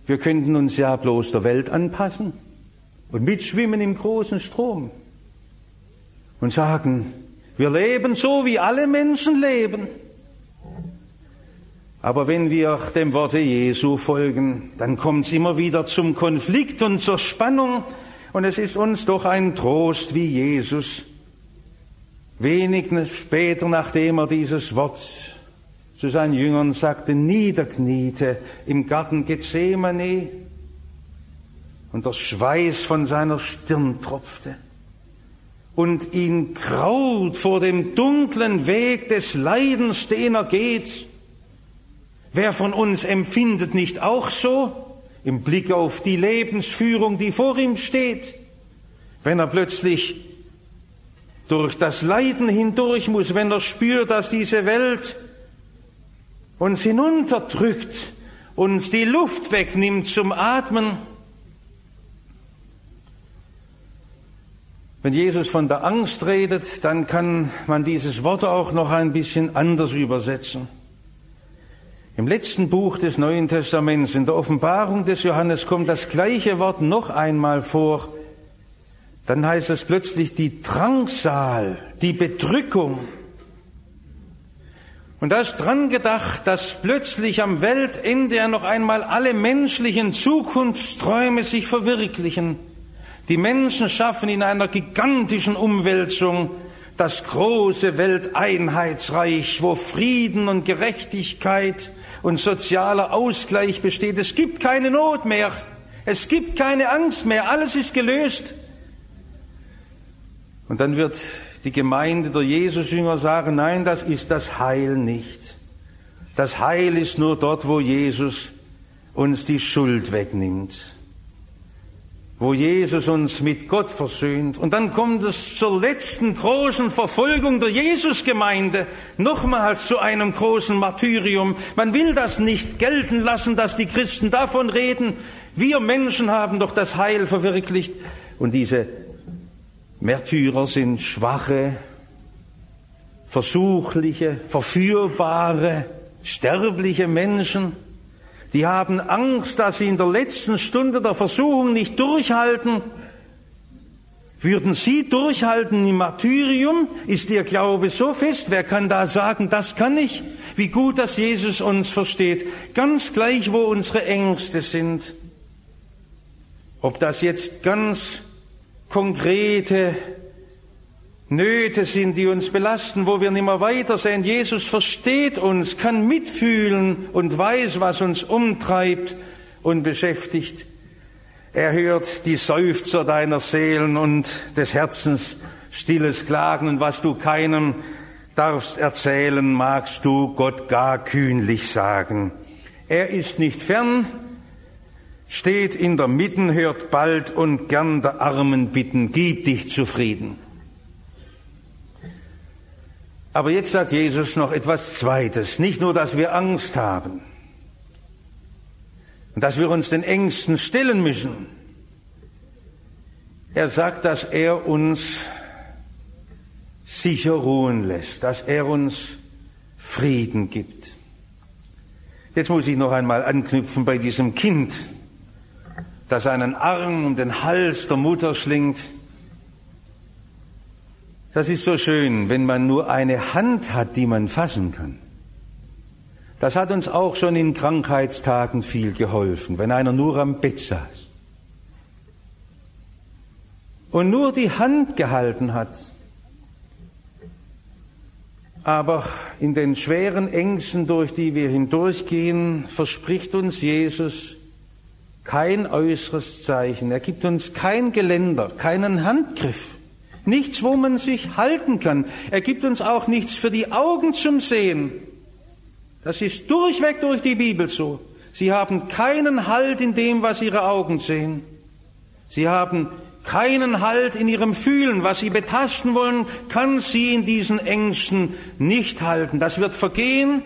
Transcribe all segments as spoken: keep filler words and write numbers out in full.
Wir könnten uns ja bloß der Welt anpassen und mitschwimmen im großen Strom und sagen, wir leben so, wie alle Menschen leben. Aber wenn wir dem Worte Jesu folgen, dann kommt es immer wieder zum Konflikt und zur Spannung. Und es ist uns doch ein Trost, wie Jesus wenig später, nachdem er dieses Wort zu seinen Jüngern sagte, niederkniete im Garten Gethsemane und der Schweiß von seiner Stirn tropfte und ihn graut vor dem dunklen Weg des Leidens, den er geht. Wer von uns empfindet nicht auch so im Blick auf die Lebensführung, die vor ihm steht, wenn er plötzlich durch das Leiden hindurch muss, wenn er spürt, dass diese Welt uns hinunterdrückt, uns die Luft wegnimmt zum Atmen. Wenn Jesus von der Angst redet, dann kann man dieses Wort auch noch ein bisschen anders übersetzen. Im letzten Buch des Neuen Testaments, in der Offenbarung des Johannes, kommt das gleiche Wort noch einmal vor. Dann heißt es plötzlich die Drangsal, die Bedrückung. Und da ist dran gedacht, dass plötzlich am Weltende ja noch einmal alle menschlichen Zukunftsträume sich verwirklichen. Die Menschen schaffen in einer gigantischen Umwälzung das große Welteinheitsreich, wo Frieden und Gerechtigkeit und sozialer Ausgleich besteht. Es gibt keine Not mehr, es gibt keine Angst mehr, alles ist gelöst. Und dann wird die Gemeinde der Jesusjünger sagen, nein, das ist das Heil nicht. Das Heil ist nur dort, wo Jesus uns die Schuld wegnimmt, wo Jesus uns mit Gott versöhnt. Und dann kommt es zur letzten großen Verfolgung der Jesusgemeinde, nochmals zu einem großen Martyrium. Man will das nicht gelten lassen, dass die Christen davon reden, wir Menschen haben doch das Heil verwirklicht. Und diese Märtyrer sind schwache, versuchliche, verführbare, sterbliche Menschen. Die haben Angst, dass sie in der letzten Stunde der Versuchung nicht durchhalten. Würden sie durchhalten im Martyrium? Ist ihr Glaube so fest? Wer kann da sagen, das kann ich? Wie gut, dass Jesus uns versteht. Ganz gleich, wo unsere Ängste sind. Ob das jetzt ganz konkrete Nöte sind, die uns belasten, wo wir nicht mehr weitersehen. Jesus versteht uns, kann mitfühlen und weiß, was uns umtreibt und beschäftigt. Er hört die Seufzer deiner Seelen und des Herzens stilles Klagen, und was du keinem darfst erzählen, magst du Gott gar kühnlich sagen. Er ist nicht fern, steht in der Mitte, hört bald und gern der Armen bitten, gib dich zufrieden. Aber jetzt sagt Jesus noch etwas Zweites. Nicht nur, dass wir Angst haben und dass wir uns den Ängsten stellen müssen. Er sagt, dass er uns sicher ruhen lässt, dass er uns Frieden gibt. Jetzt muss ich noch einmal anknüpfen bei diesem Kind, das einen Arm um den Hals der Mutter schlingt. Das ist so schön, wenn man nur eine Hand hat, die man fassen kann. Das hat uns auch schon in Krankheitstagen viel geholfen, wenn einer nur am Bett saß und nur die Hand gehalten hat. Aber in den schweren Ängsten, durch die wir hindurchgehen, verspricht uns Jesus kein äußeres Zeichen. Er gibt uns kein Geländer, keinen Handgriff. Nichts, wo man sich halten kann. Er gibt uns auch nichts für die Augen zum Sehen. Das ist durchweg durch die Bibel so. Sie haben keinen Halt in dem, was ihre Augen sehen. Sie haben keinen Halt in ihrem Fühlen. Was sie betasten wollen, kann sie in diesen Ängsten nicht halten. Das wird vergehen.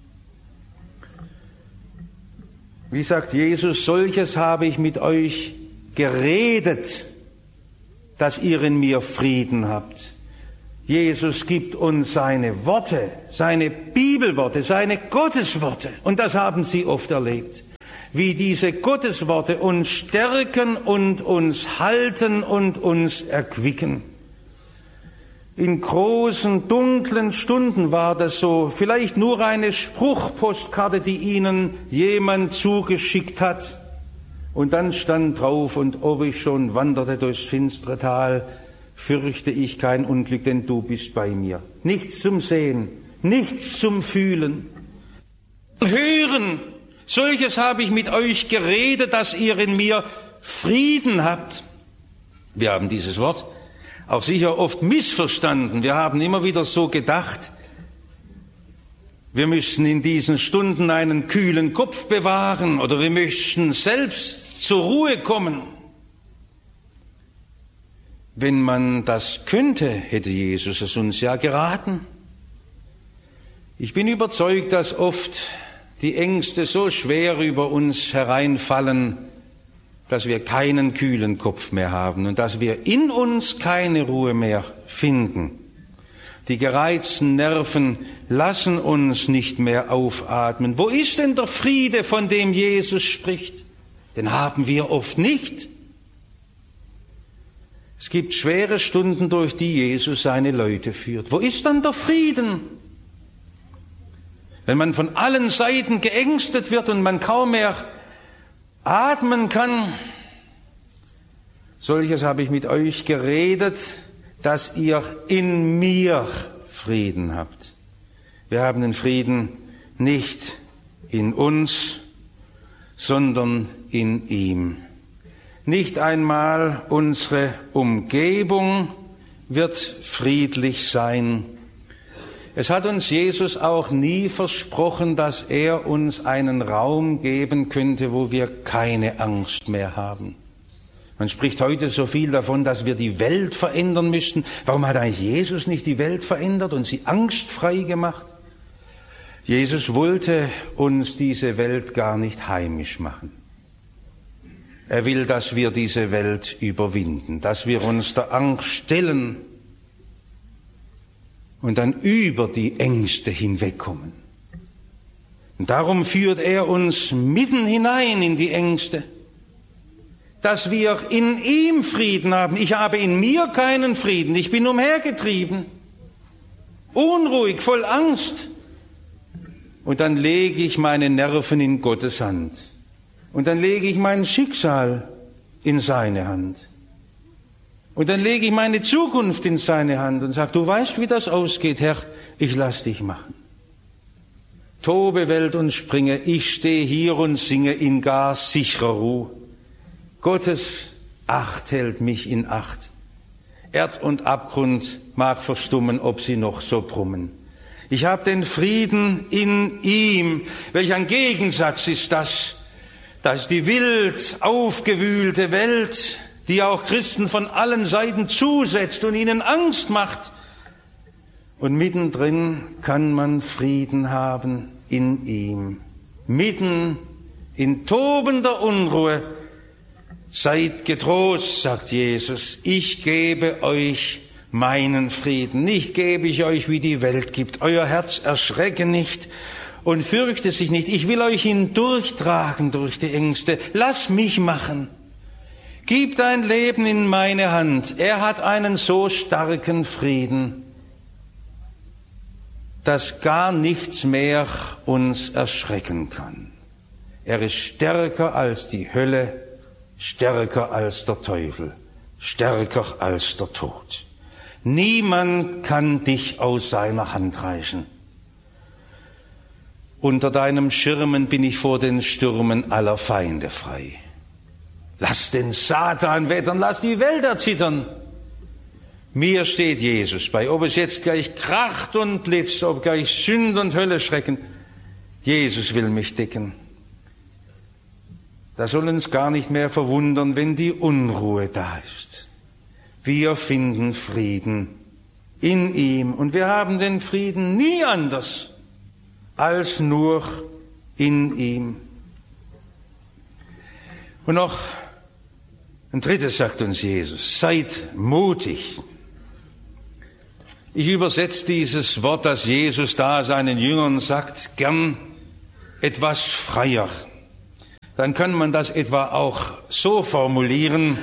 Wie sagt Jesus, solches habe ich mit euch geredet, dass ihr in mir Frieden habt. Jesus gibt uns seine Worte, seine Bibelworte, seine Gottesworte. Und das haben sie oft erlebt. wie diese Gottesworte uns stärken und uns halten und uns erquicken. In großen, dunklen Stunden war das so, vielleicht nur eine Spruchpostkarte, die Ihnen jemand zugeschickt hat. Und dann stand drauf, und ob ich schon wanderte durchs finstere Tal, fürchte ich kein Unglück, denn du bist bei mir. Nichts zum Sehen, nichts zum Fühlen. Hören, solches habe ich mit euch geredet, dass ihr in mir Frieden habt. Wir haben dieses Wort auch sicher oft missverstanden. Wir haben immer wieder so gedacht, wir müssen in diesen Stunden einen kühlen Kopf bewahren oder wir möchten selbst zur Ruhe kommen. Wenn man das könnte, hätte Jesus es uns ja geraten. Ich bin überzeugt, dass oft die Ängste so schwer über uns hereinfallen, dass wir keinen kühlen Kopf mehr haben und dass wir in uns keine Ruhe mehr finden. Die gereizten Nerven lassen uns nicht mehr aufatmen. Wo ist denn der Friede, von dem Jesus spricht? Den haben wir oft nicht. Es gibt schwere Stunden, durch die Jesus seine Leute führt. Wo ist dann der Frieden? Wenn man von allen Seiten geängstet wird und man kaum mehr atmen kann. Solches habe ich mit euch geredet, dass ihr in mir Frieden habt. Wir haben den Frieden nicht in uns, sondern in ihm. Nicht einmal unsere Umgebung wird friedlich sein. Es hat uns Jesus auch nie versprochen, dass er uns einen Raum geben könnte, wo wir keine Angst mehr haben. Man spricht heute so viel davon, dass wir die Welt verändern müssten. Warum hat eigentlich Jesus nicht die Welt verändert und sie angstfrei gemacht? Jesus wollte uns diese Welt gar nicht heimisch machen. Er will, dass wir diese Welt überwinden, dass wir uns der Angst stellen und dann über die Ängste hinwegkommen. Und darum führt er uns mitten hinein in die Ängste, dass wir in ihm Frieden haben. Ich habe in mir keinen Frieden, ich bin umhergetrieben, unruhig, voll Angst. Und dann lege ich meine Nerven in Gottes Hand. Und dann lege ich mein Schicksal in seine Hand. Und dann lege ich meine Zukunft in seine Hand und sage, du weißt, wie das ausgeht, Herr, ich lass dich machen. Tobe Welt und springe, ich stehe hier und singe in gar sicherer Ruhe. Gottes Acht hält mich in Acht. Erd und Abgrund mag verstummen, ob sie noch so brummen. Ich habe den Frieden in ihm. Welch ein Gegensatz ist das? Das ist die wild aufgewühlte Welt, die auch Christen von allen Seiten zusetzt und ihnen Angst macht. Und mittendrin kann man Frieden haben in ihm. Mitten in tobender Unruhe. Seid getrost, sagt Jesus, ich gebe euch meinen Frieden. Nicht gebe ich euch, wie die Welt gibt. Euer Herz erschrecke nicht und fürchte sich nicht. Ich will euch hindurchtragen durch die Ängste. Lass mich machen. Gib dein Leben in meine Hand. Er hat einen so starken Frieden, dass gar nichts mehr uns erschrecken kann. Er ist stärker als die Hölle, stärker als der Teufel, stärker als der Tod. Niemand kann dich aus seiner Hand reißen. Unter deinem Schirmen bin ich vor den Stürmen aller Feinde frei. Lass den Satan wettern, lass die Welt erzittern. Mir steht Jesus bei, ob es jetzt gleich kracht und blitzt, ob gleich Sünde und Hölle schrecken. Jesus will mich decken. Da soll uns gar nicht mehr verwundern, wenn die Unruhe da ist. Wir finden Frieden in ihm und wir haben den Frieden nie anders als nur in ihm. Und noch ein drittes sagt uns Jesus, seid mutig. Ich übersetze dieses Wort, das Jesus da seinen Jüngern sagt, gern etwas freier. dann kann man das etwa auch so formulieren: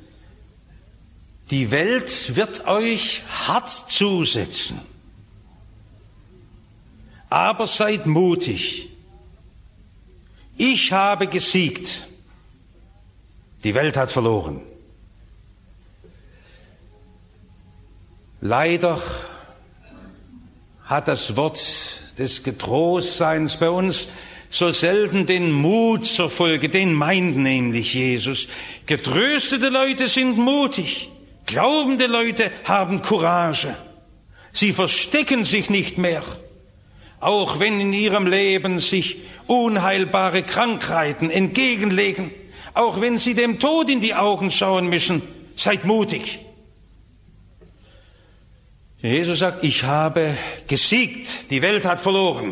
Die Welt wird euch hart zusetzen, aber seid mutig. Ich habe gesiegt. Die Welt hat verloren. Leider hat das Wort des Getrostseins bei uns so selten den Mut zur Folge, den meint nämlich Jesus. Getröstete Leute sind mutig, glaubende Leute haben Courage. Sie verstecken sich nicht mehr, auch wenn in ihrem Leben sich unheilbare Krankheiten entgegenlegen, auch wenn sie dem Tod in die Augen schauen müssen. Seid mutig. Jesus sagt, ich habe gesiegt, die Welt hat verloren.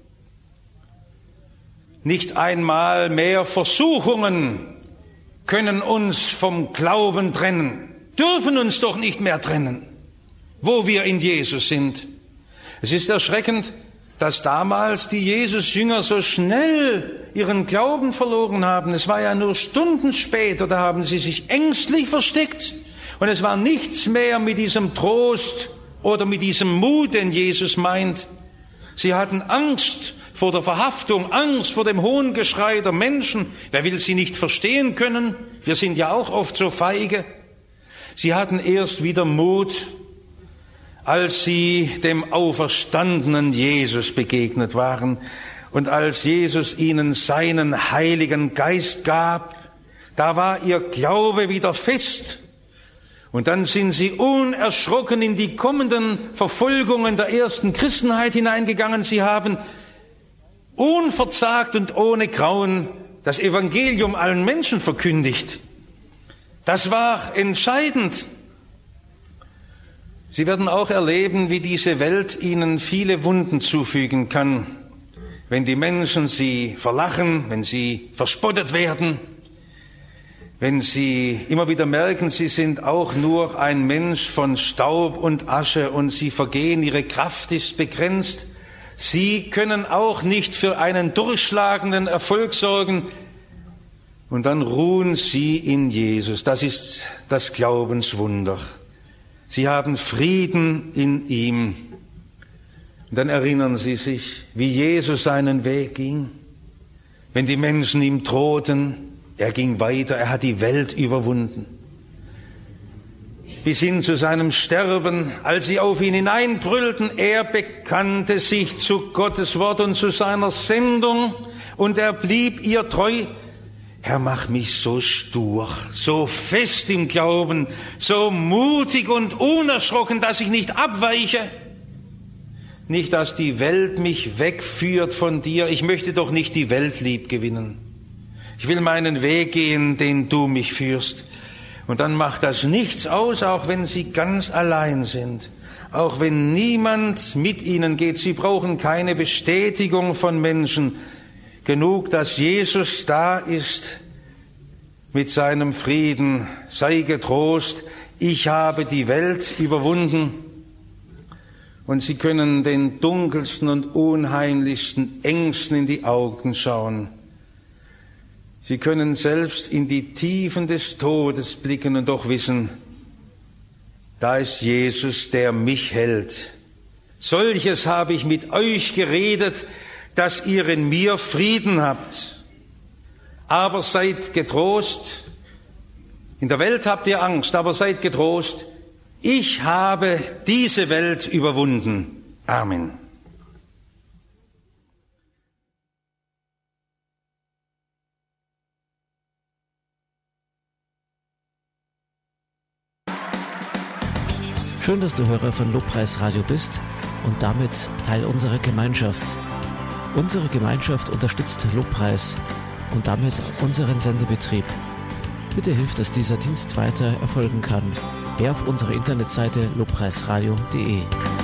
Nicht einmal mehr Versuchungen können uns vom Glauben trennen, dürfen uns doch nicht mehr trennen, wo wir in Jesus sind. Es ist erschreckend, dass damals die Jesus-Jünger so schnell ihren Glauben verloren haben. Es war ja nur Stunden später, da haben sie sich ängstlich versteckt. Und es war nichts mehr mit diesem Trost oder mit diesem Mut, den Jesus meint. Sie hatten Angst vor der Verhaftung, Angst vor dem Hohngeschrei der Menschen. Wer will sie nicht verstehen können? Wir sind ja auch oft so feige. Sie hatten erst wieder Mut, als sie dem auferstandenen Jesus begegnet waren und als Jesus ihnen seinen Heiligen Geist gab. Da war ihr Glaube wieder fest. Und dann sind sie unerschrocken in die kommenden Verfolgungen der ersten Christenheit hineingegangen. Sie haben unverzagt und ohne Grauen das Evangelium allen Menschen verkündigt. Das war entscheidend. Sie werden auch erleben, wie diese Welt ihnen viele Wunden zufügen kann, wenn die Menschen sie verlachen, wenn sie verspottet werden, wenn sie immer wieder merken, sie sind auch nur ein Mensch von Staub und Asche und sie vergehen, ihre Kraft ist begrenzt. Sie können auch nicht für einen durchschlagenden Erfolg sorgen. Und dann ruhen sie in Jesus. Das ist das Glaubenswunder. Sie haben Frieden in ihm. Und dann erinnern sie sich, wie Jesus seinen Weg ging. Wenn die Menschen ihm drohten, er ging weiter, er hat die Welt überwunden. Bis hin zu seinem Sterben, als sie auf ihn hineinbrüllten, er bekannte sich zu Gottes Wort und zu seiner Sendung und er blieb ihr treu. Herr, mach mich so stur, so fest im Glauben, so mutig und unerschrocken, dass ich nicht abweiche. Nicht, dass die Welt mich wegführt von dir. Ich möchte doch nicht die Welt lieb gewinnen. Ich will meinen Weg gehen, den du mich führst. Und dann macht das nichts aus, auch wenn sie ganz allein sind. Auch wenn niemand mit ihnen geht. Sie brauchen keine Bestätigung von Menschen. Genug, dass Jesus da ist mit seinem Frieden. Sei getrost, ich habe die Welt überwunden. Und sie können den dunkelsten und unheimlichsten Ängsten in die Augen schauen. Sie können selbst in die Tiefen des Todes blicken und doch wissen, da ist Jesus, der mich hält. Solches habe ich mit euch geredet, dass ihr in mir Frieden habt. Aber seid getrost. In der Welt habt ihr Angst, aber seid getrost. Ich habe diese Welt überwunden. Amen. Schön, dass du Hörer von Lobpreis Radio bist und damit Teil unserer Gemeinschaft. Unsere Gemeinschaft unterstützt Lobpreis und damit unseren Sendebetrieb. Bitte hilf, dass dieser Dienst weiter erfolgen kann. Geh auf unsere Internetseite lobpreisradio punkt de.